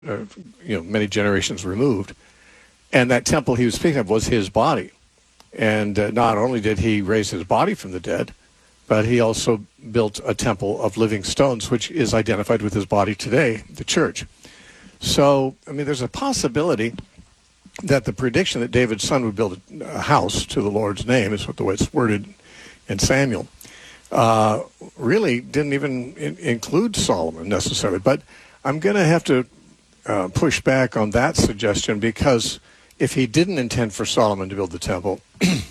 many generations removed. And that temple he was speaking of was his body. And not only did he raise his body from the dead, but he also built a temple of living stones, which is identified with his body today, the church. So, there's a possibility that the prediction that David's son would build a house to the Lord's name, is the way it's worded in Samuel, really didn't even include Solomon necessarily. But I'm going to have to push back on that suggestion, because if he didn't intend for Solomon to build the temple,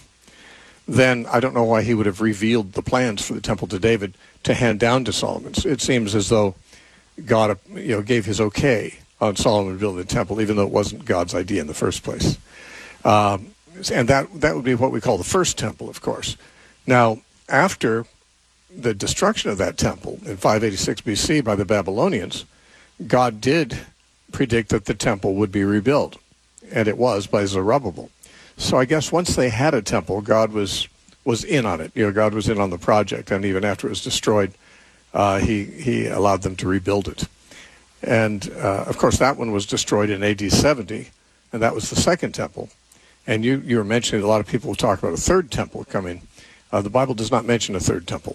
then I don't know why he would have revealed the plans for the temple to David to hand down to Solomon. It seems as though God, gave his okay on Solomon building the temple, even though it wasn't God's idea in the first place. And that would be what we call the first temple, of course. Now, after the destruction of that temple in 586 BC by the Babylonians, God did predict that the temple would be rebuilt, and it was by Zerubbabel. So I guess once they had a temple, God was in on it. God was in on the project, and even after it was destroyed, he allowed them to rebuild it. And of course, that one was destroyed in AD 70, and that was the second temple. And you were mentioning a lot of people will talk about a third temple coming. The Bible does not mention a third temple.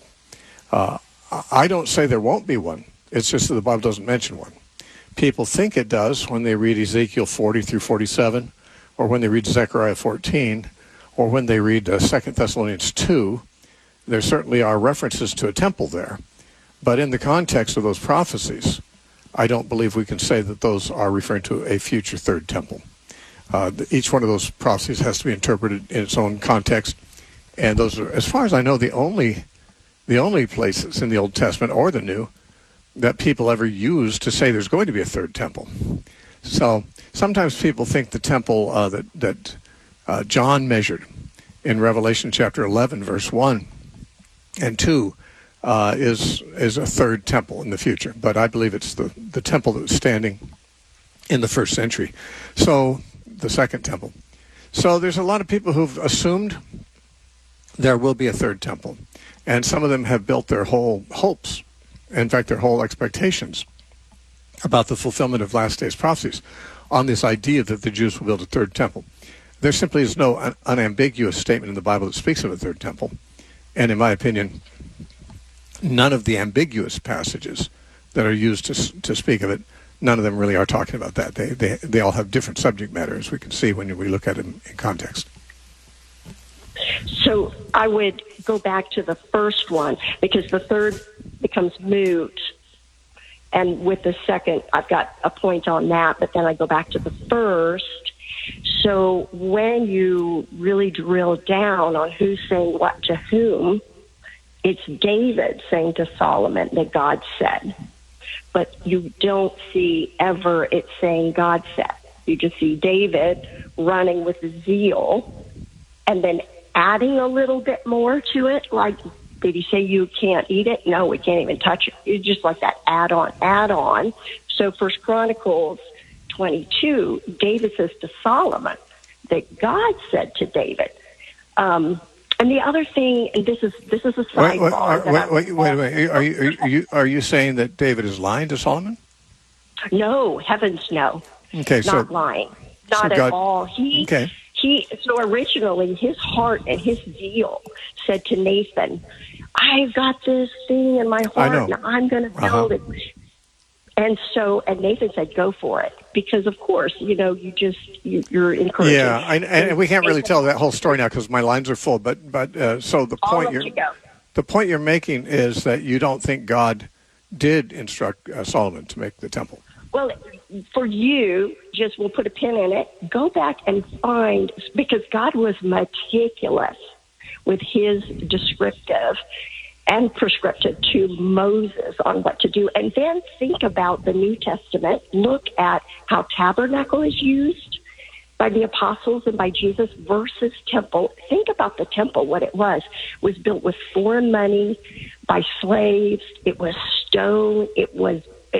I don't say there won't be one. It's just that the Bible doesn't mention one. People think it does when they read Ezekiel 40 through 47, or when they read Zechariah 14, or when they read 2 Thessalonians 2. There certainly are references to a temple there. But in the context of those prophecies, I don't believe we can say that those are referring to a future third temple. Each one of those prophecies has to be interpreted in its own context. And those are, as far as I know, the only places in the Old Testament or the New that people ever use to say there's going to be a third temple. So sometimes people think the temple that John measured in Revelation chapter 11, verse 1 and 2 is a third temple in the future. But I believe it's the temple that was standing in the first century. So the second temple. So there's a lot of people who've assumed there will be a third temple. And some of them have built their whole hopes, in fact, their whole expectations about the fulfillment of last days prophecies on this idea that the Jews will build a third temple. There simply is no unambiguous statement in the Bible that speaks of a third temple. And in my opinion, none of the ambiguous passages that are used to speak of it, none of them really are talking about that. They all have different subject matter, as we can see when we look at it in context. So I would go back to the first one, because the third becomes moot. And with the second, I've got a point on that, but then I go back to the first. So when you really drill down on who's saying what to whom, it's David saying to Solomon that God said. But you don't see ever it saying God said. You just see David running with zeal and then adding a little bit more to it. Like, did he say you can't eat it? No, we can't even touch it. It's just like that add on. So First Chronicles 22, David says to Solomon that God said to David. And the other thing, and this is a sidebar. Wait. Are you saying that David is lying to Solomon? No, heavens no. Okay, not lying, not at all. So originally, his heart and his zeal said to Nathan, "I've got this thing in my heart, and I'm going to build it." And Nathan said, "Go for it," because of course, you're encouraging. Yeah, and we can't really tell that whole story now because my lines are full. But so the point you're making is that you don't think God did instruct Solomon to make the temple. Well, for you, we'll put a pin in it. Go back and find, because God was meticulous with his descriptive and prescriptive to Moses on what to do. And then think about the New Testament. Look at how tabernacle is used by the apostles and by Jesus versus temple. Think about the temple, what it was. It was built with foreign money by slaves. It was stone. It was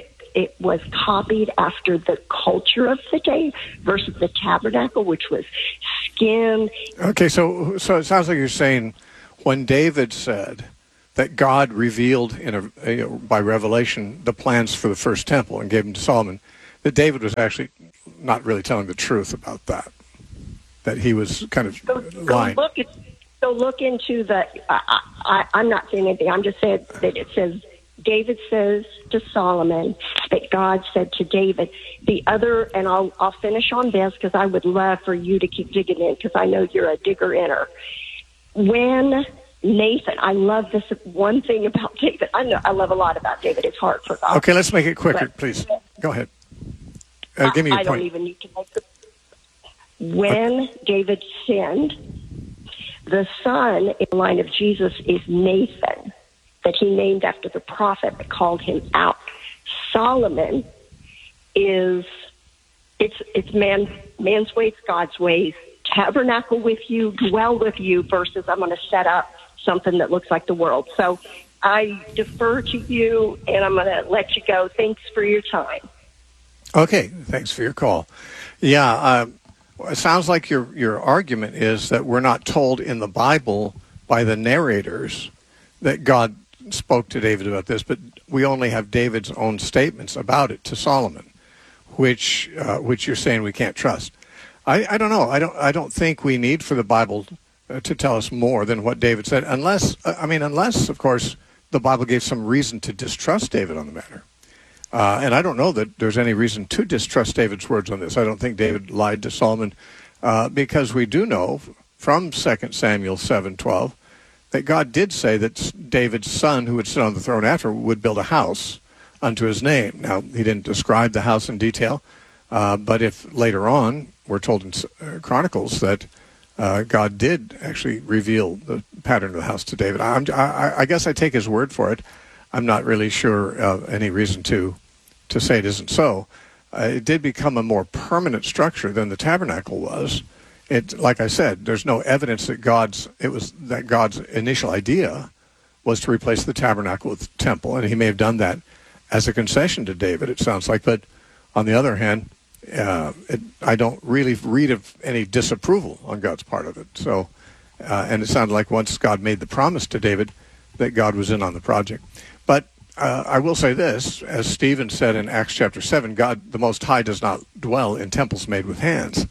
copied after the culture of the day versus the tabernacle, which was skin. Okay, so it sounds like you're saying when David said that God revealed by revelation the plans for the first temple and gave them to Solomon, that David was actually not really telling the truth about that, that he was kind of lying. Go look into the. I'm not saying anything. I'm just saying that it says David says to Solomon that God said to David. The other, and I'll finish on this because I would love for you to keep digging in because I know you're a digger-inner. When Nathan, I love this one thing about David. I love a lot about David. It's hard for God. Okay, let's make it quicker, please. Go ahead. Give me your point. I don't even need to make it. When David sinned, the son in the line of Jesus is Nathan, that he named after the prophet that called him out. Solomon is, it's man's ways, God's ways. Tabernacle with you, dwell with you, versus I'm going to set up something that looks like the world. So I defer to you, and I'm going to let you go. Thanks for your time. Okay, thanks for your call. Yeah, it sounds like your argument is that we're not told in the Bible by the narrators that God spoke to David about this, but we only have David's own statements about it to Solomon, which you're saying we can't trust. I don't know. I don't think we need for the Bible to tell us more than what David said, unless of course the Bible gave some reason to distrust David on the matter. And I don't know that there's any reason to distrust David's words on this. I don't think David lied to Solomon because we do know from 2 Samuel 7:12 that God did say that David's son, who would sit on the throne after, would build a house unto his name. Now, he didn't describe the house in detail, but if later on we're told in Chronicles that God did actually reveal the pattern of the house to David, I guess I take his word for it. I'm not really sure of any reason to say it isn't so. It did become a more permanent structure than the tabernacle was. It, like I said, there's no evidence that God's initial idea was to replace the tabernacle with the temple, and he may have done that as a concession to David, it sounds like. But on the other hand, I don't really read of any disapproval on God's part of it. So, and it sounded like once God made the promise to David, that God was in on the project. But I will say this, as Stephen said in Acts chapter 7, God, the Most High, does not dwell in temples made with hands.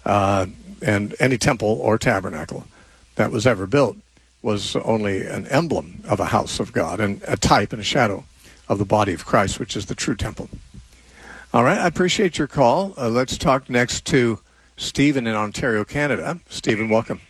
And any temple or tabernacle that was ever built was only an emblem of a house of God and a type and a shadow of the body of Christ, which is the true temple. All right, I appreciate your call. Let's talk next to Stephen in Ontario, Canada. Stephen, welcome.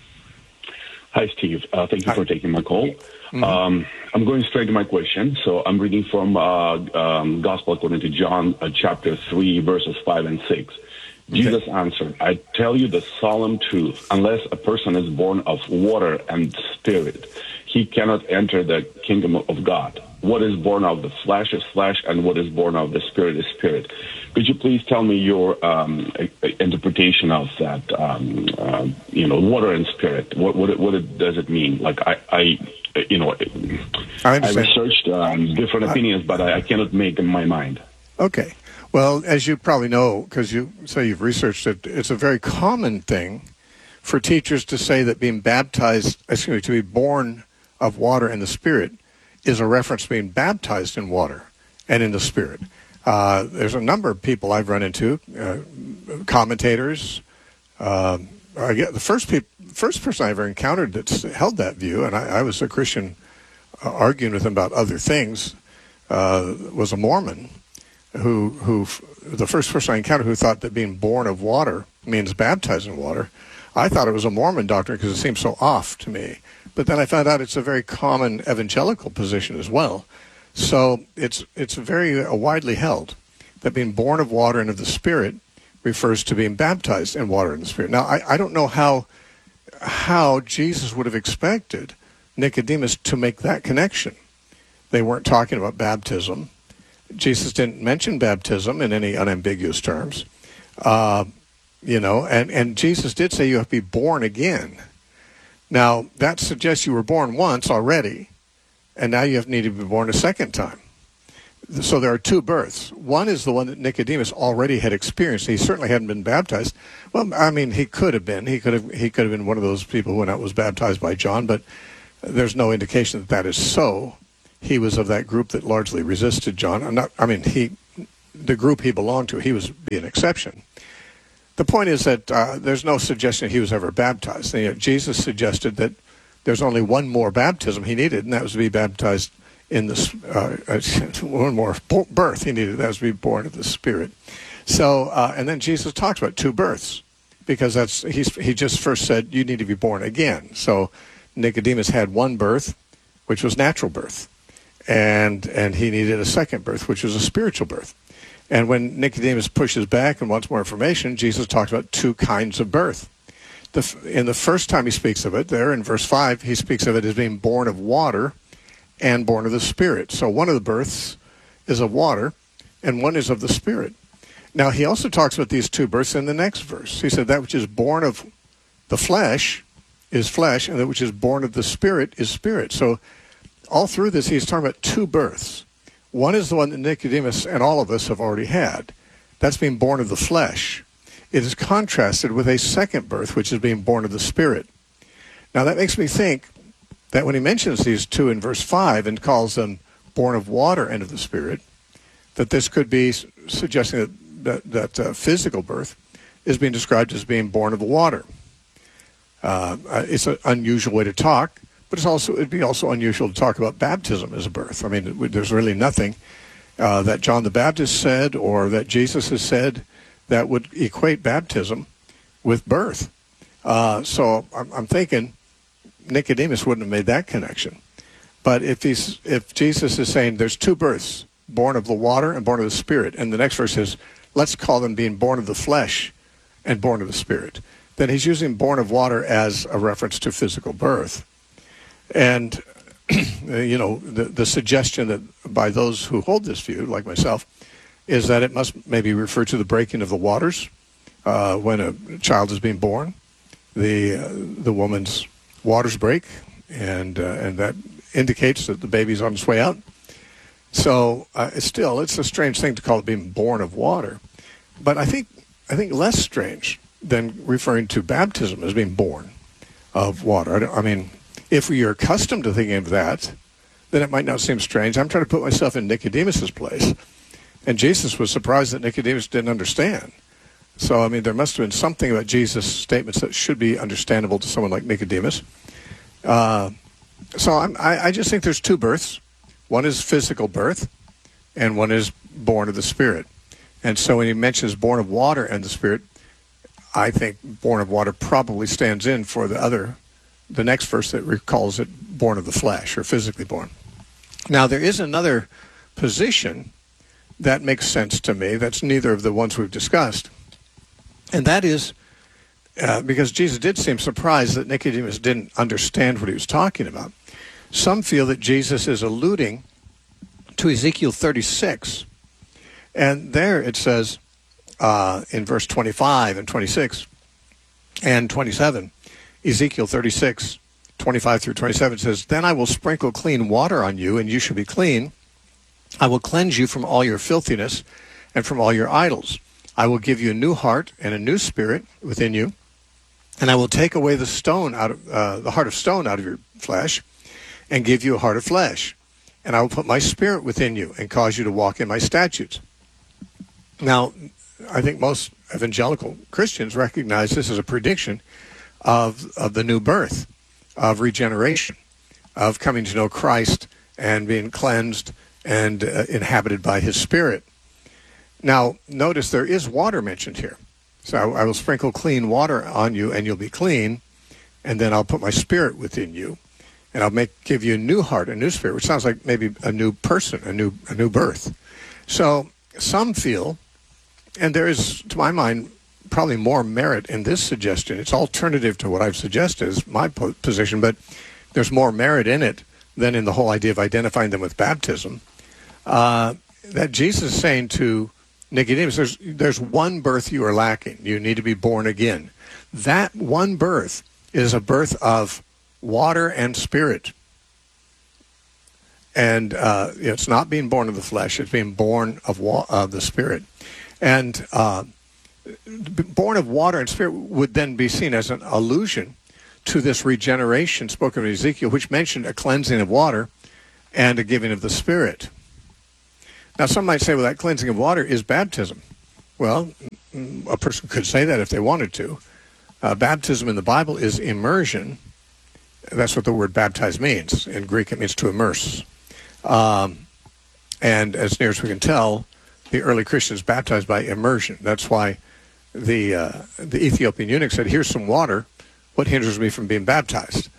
Hi, Steve. Thank you for taking my call. Mm-hmm. I'm going straight to my question. So I'm reading from Gospel according to John, chapter 3, verses 5 and 6. Jesus answered, I tell you the solemn truth. Unless a person is born of water and spirit, he cannot enter the kingdom of God. What is born of the flesh is flesh, and what is born of the spirit is spirit. Could you please tell me your interpretation of that, water and spirit? What does it mean? Like, I researched different opinions, but I cannot make in my mind. Okay. Well, as you probably know, because you say you've researched it, it's a very common thing for teachers to say that being to be born of water and the Spirit is a reference to being baptized in water and in the Spirit. There's a number of people I've run into, commentators. The first person I ever encountered that's held that view, and I was a Christian arguing with him about other things, was a Mormon. Who the first person I encountered who thought that being born of water means baptized in water. I thought it was a Mormon doctrine because it seemed so off to me. But then I found out it's a very common evangelical position as well. So it's very widely held that being born of water and of the Spirit refers to being baptized in water and the Spirit. Now, I don't know how Jesus would have expected Nicodemus to make that connection. They weren't talking about baptism. Jesus didn't mention baptism in any unambiguous terms, and Jesus did say you have to be born again. Now, that suggests you were born once already, and now you need to be born a second time. So there are two births. One is the one that Nicodemus already had experienced. He certainly hadn't been baptized. Well, I mean, he could have been. He could have been one of those people who was baptized by John, but there's no indication that is so. He was of that group that largely resisted John. the group he belonged to, he was be an exception. The point is that there's no suggestion he was ever baptized. Jesus suggested that there's only one more baptism he needed, and that was to be baptized in this one more birth he needed. That was to be born of the Spirit. So, and then Jesus talks about two births, because he just first said you need to be born again. So Nicodemus had one birth, which was natural birth, and he needed a second birth, which was a spiritual birth. And when Nicodemus pushes back and wants more information, Jesus talks about two kinds of birth. In the first time he speaks of it, there in verse 5, he speaks of it as being born of water and born of the Spirit. So one of the births is of water, and one is of the Spirit. Now, he also talks about these two births in the next verse. He said that which is born of the flesh is flesh, and that which is born of the Spirit is spirit. So all through this, he's talking about two births. One is the one that Nicodemus and all of us have already had. That's being born of the flesh. It is contrasted with a second birth, which is being born of the Spirit. Now, that makes me think that when he mentions these two in verse 5 and calls them born of water and of the Spirit, that this could be suggesting that physical birth is being described as being born of the water. It's an unusual way to talk, but it'd be also unusual to talk about baptism as a birth. I mean, there's really nothing that John the Baptist said or that Jesus has said that would equate baptism with birth. So I'm thinking Nicodemus wouldn't have made that connection. But if Jesus is saying there's two births, born of the water and born of the Spirit, and the next verse is, let's call them being born of the flesh and born of the Spirit, then he's using born of water as a reference to physical birth. And, the suggestion that by those who hold this view, like myself, is that it must maybe refer to the breaking of the waters when a child is being born. The woman's waters break, and that indicates that the baby's on its way out. So it's a strange thing to call it being born of water. But I think less strange than referring to baptism as being born of water. I mean, if we are accustomed to thinking of that, then it might not seem strange. I'm trying to put myself in Nicodemus's place. And Jesus was surprised that Nicodemus didn't understand. So, I mean, there must have been something about Jesus' statements that should be understandable to someone like Nicodemus. So I just think there's two births. One is physical birth, and one is born of the Spirit. And so when he mentions born of water and the Spirit, I think born of water probably stands in for the next verse that recalls it born of the flesh, or physically born. Now, there is another position that makes sense to me. That's neither of the ones we've discussed. And that is because Jesus did seem surprised that Nicodemus didn't understand what he was talking about. Some feel that Jesus is alluding to Ezekiel 36. And there it says in verse 25 and 26 and 27, Ezekiel 36, 25 through 27 says, "Then I will sprinkle clean water on you, and you shall be clean. I will cleanse you from all your filthiness and from all your idols. I will give you a new heart and a new spirit within you, and I will take away the heart of stone out of your flesh, and give you a heart of flesh. And I will put my spirit within you and cause you to walk in my statutes." Now, I think most evangelical Christians recognize this as a prediction of the new birth, of regeneration, of coming to know Christ and being cleansed and inhabited by his Spirit. Now, notice there is water mentioned here. So I will sprinkle clean water on you, and you'll be clean, and then I'll put my Spirit within you, and I'll give you a new heart, a new spirit, which sounds like maybe a new person, a new birth. So some feel, and there is, to my mind, probably more merit in this suggestion. It's alternative to what I've suggested is my position, but there's more merit in it than in the whole idea of identifying them with baptism. That Jesus is saying to Nicodemus, there's one birth you are lacking. You need to be born again. That one birth is a birth of water and spirit. And it's not being born of the flesh. It's being born of the Spirit. And born of water and spirit would then be seen as an allusion to this regeneration spoken of Ezekiel, which mentioned a cleansing of water and a giving of the Spirit. Now, some might say, well, that cleansing of water is baptism. Well, a person could say that if they wanted to. Baptism in the Bible is immersion. That's what the word baptize means. In Greek, it means to immerse. And as near as we can tell, the early Christians baptized by immersion. That's why the Ethiopian eunuch said, here's some water. What hinders me from being baptized?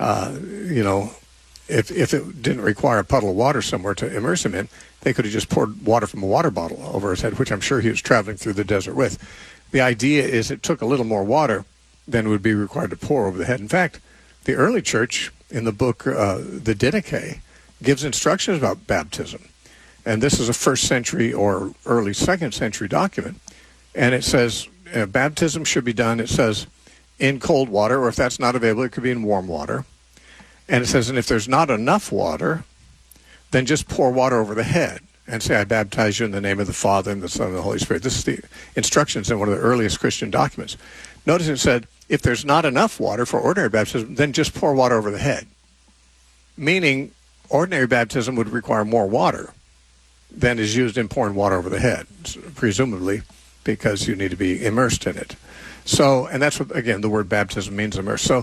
If it didn't require a puddle of water somewhere to immerse him in, they could have just poured water from a water bottle over his head, which I'm sure he was traveling through the desert with. The idea is it took a little more water than would be required to pour over the head. In fact, the early church in the book, the Didache, gives instructions about baptism. And this is a 1st century or early 2nd century document. And it says baptism should be done, it says, in cold water, or if that's not available, it could be in warm water. And it says, and if there's not enough water, then just pour water over the head and say, I baptize you in the name of the Father and the Son and the Holy Spirit. This is the instructions in one of the earliest Christian documents. Notice it said, if there's not enough water for ordinary baptism, then just pour water over the head. Meaning, ordinary baptism would require more water than is used in pouring water over the head, presumably because you need to be immersed in it. So, and that's what, again, the word baptism means, immerse. So,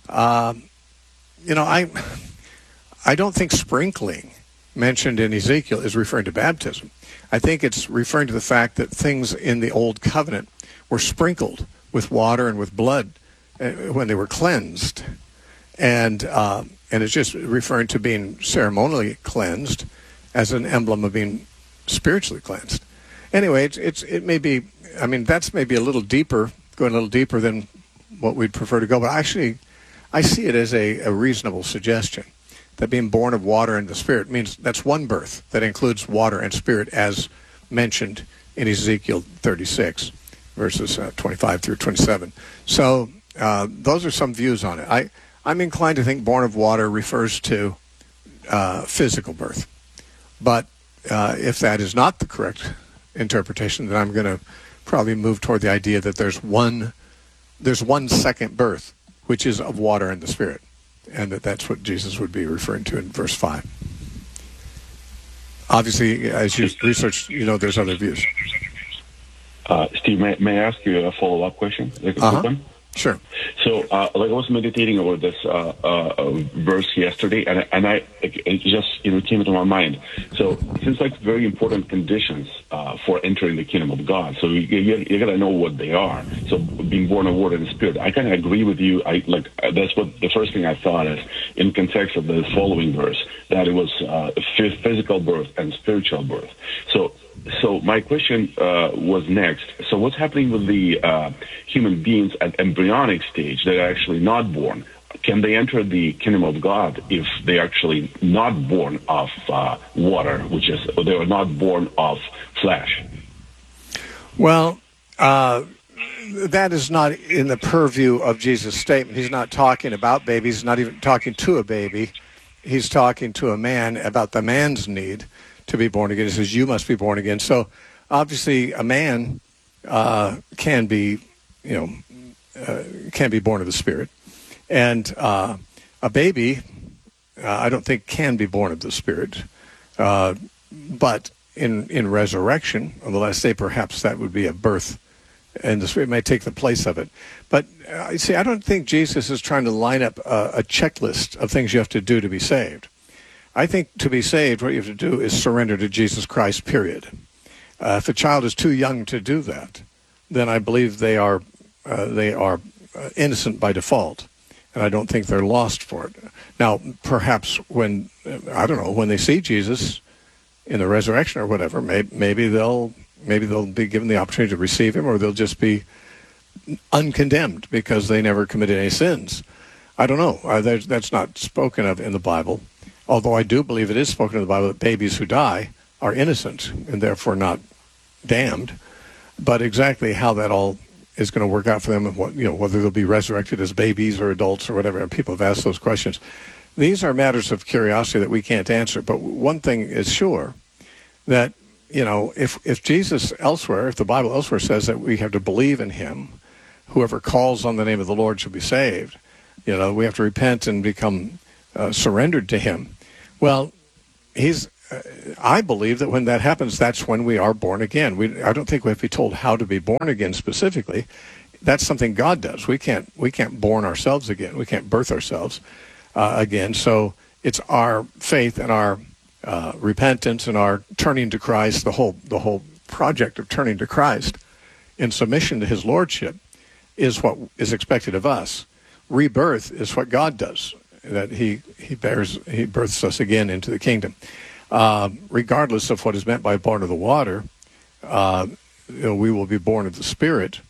I don't think sprinkling mentioned in Ezekiel is referring to baptism. I think it's referring to the fact that things in the Old Covenant were sprinkled with water and with blood when they were cleansed. And it's just referring to being ceremonially cleansed as an emblem of being spiritually cleansed. Anyway, it may be, I mean, that's maybe a little deeper, going a little deeper than what we'd prefer to go, but actually I see it as a reasonable suggestion that being born of water and the Spirit means that's one birth that includes water and Spirit as mentioned in Ezekiel 36, verses 25 through 27. So those are some views on it. I'm inclined to think born of water refers to physical birth. But if that is not the correct interpretation, then I'm going to probably move toward the idea that there's one second birth, which is of water and the Spirit, and that's what Jesus would be referring to in verse 5. Obviously, as you research, there's other views. Steve, may I ask you a follow-up question? Like a quick one? Sure. So, I was meditating over this verse yesterday, and it just came into my mind. So, it seems like very important conditions for entering the kingdom of God. So, you got to know what they are. So, being born of water and Spirit, I kind of agree with you. That's what the first thing I thought is in context of the following verse, that it was physical birth and spiritual birth. So my question was next. So what's happening with the human beings at embryonic stage that are actually not born? Can they enter the kingdom of God if they're actually not born of water, which is they are not born of flesh? Well, that is not in the purview of Jesus' statement. He's not talking about babies. He's not even talking to a baby. He's talking to a man about the man's need to be born again. He says, you must be born again. So obviously a man can be born of the Spirit. And a baby, I don't think can be born of the Spirit. But in resurrection, on the last day, perhaps that would be a birth, and the Spirit may take the place of it. But see, I don't think Jesus is trying to line up a checklist of things you have to do to be saved. I think to be saved, what you have to do is surrender to Jesus Christ, period. If a child is too young to do that, then I believe they are innocent by default, and I don't think they're lost for it. Now, perhaps when they see Jesus in the resurrection or whatever, maybe they'll be given the opportunity to receive him, or they'll just be uncondemned because they never committed any sins. I don't know. That's not spoken of in the Bible. Although I do believe it is spoken in the Bible that babies who die are innocent and therefore not damned. But exactly how that all is going to work out for them, and whether they'll be resurrected as babies or adults or whatever, and people have asked those questions. These are matters of curiosity that we can't answer. But one thing is sure, that if Jesus elsewhere, if the Bible elsewhere says that we have to believe in him, whoever calls on the name of the Lord shall be saved. We have to repent and become surrendered to him. Well, he's I believe that when that happens, that's when we are born again. I don't think we have to be told how to be born again specifically. That's something God does. We can't born ourselves again. We can't birth ourselves again. So it's our faith and our repentance and our turning to Christ, the whole project of turning to Christ in submission to his lordship is what is expected of us. Rebirth is what God does, that he births us again into the kingdom. Regardless of what is meant by born of the water, we will be born of the Spirit,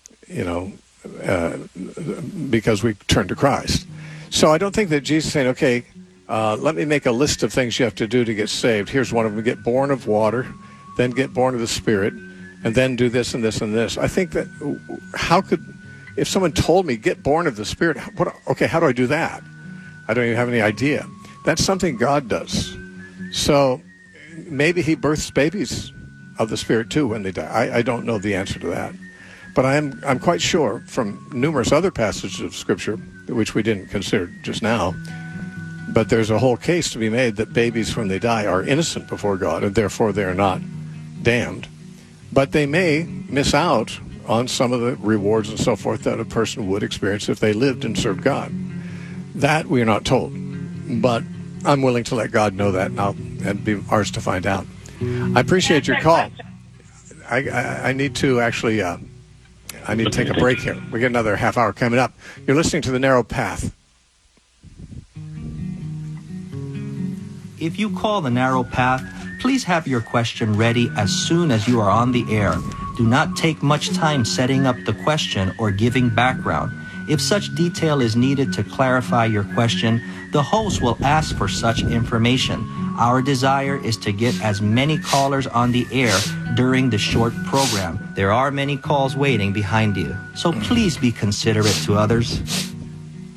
because we turn to Christ. So I don't think that Jesus is saying, okay, let me make a list of things you have to do to get saved. Here's one of them: get born of water, then get born of the Spirit, and then do this and this and this. I think that if someone told me, get born of the Spirit, how do I do that? I don't even have any idea. That's something God does. So maybe he births babies of the Spirit too when they die. I don't know the answer to that. But I'm quite sure from numerous other passages of Scripture, which we didn't consider just now, but there's a whole case to be made that babies when they die are innocent before God, and therefore they are not damned. But they may miss out on some of the rewards and so forth that a person would experience if they lived and served God. That we are not told. But I'm willing to let God know that, and it'd be ours to find out. I appreciate your call. I need to actually, I need to take a break here. We get another half hour coming up. You're listening to The Narrow Path. If you call The Narrow Path, please have your question ready as soon as you are on the air. Do not take much time setting up the question or giving background. If such detail is needed to clarify your question, the host will ask for such information. Our desire is to get as many callers on the air during the short program. There are many calls waiting behind you, so please be considerate to others.